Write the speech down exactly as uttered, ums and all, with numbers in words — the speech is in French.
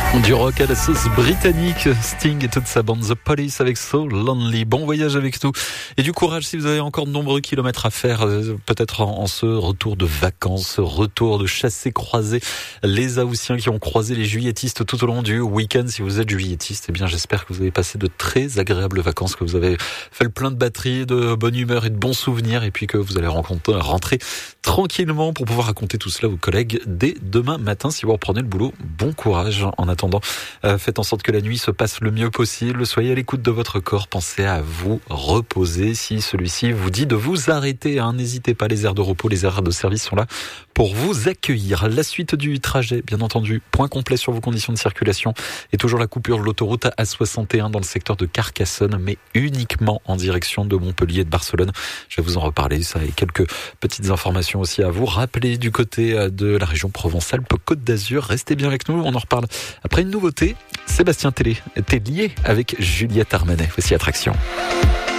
Du rock à la sauce britannique, Sting et toute sa bande The Police avec So Lonely. Bon voyage avec nous et du courage si vous avez encore de nombreux kilomètres à faire, peut-être en, en ce retour de vacances, retour de chasser croiser les Haussiens qui ont croisé les juilletistes tout au long du week-end. Si vous êtes juillettiste, eh bien j'espère que vous avez passé de très agréables vacances, que vous avez fait le plein de batterie, de bonne humeur et de bons souvenirs, et puis que vous allez rencontrer, rentrer tranquillement pour pouvoir raconter tout cela aux collègues dès demain matin. Si vous reprenez le boulot, bon courage. En attendant, euh, faites en sorte que la nuit se passe le mieux possible. Soyez à l'écoute de votre corps. Pensez à vous reposer. Si celui-ci vous dit de vous arrêter, hein, n'hésitez pas. Les aires de repos, les aires de service sont là pour vous accueillir. La suite du trajet, bien entendu. Point complet sur vos conditions de circulation. Et toujours la coupure de l'autoroute A soixante et un dans le secteur de Carcassonne, mais uniquement en direction de Montpellier et de Barcelone. Je vais vous en reparler. Ça et quelques petites informations aussi à vous rappeler du côté de la région Provence-Alpes-Côte d'Azur. Restez bien avec nous. On en reparle après une nouveauté. Sébastien Tellier était lié avec Juliette Armanet. Voici Attraction.